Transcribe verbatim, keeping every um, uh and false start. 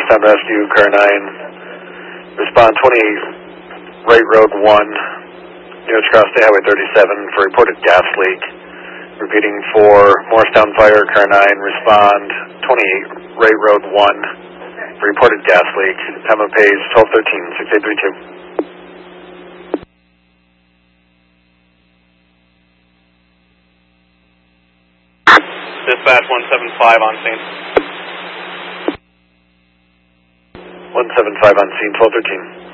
Morristown Rescue, car nine. Respond twenty-eight, right road one, near Cross State Highway thirty-seven for reported gas leak. Repeating for Morristown Fire, car nine, respond twenty-eight, right road one, for reported gas leak. Time of page twelve thirteen, six eight three two. Dispatch one seven five on scene. one seven five on scene, twelve thirteen.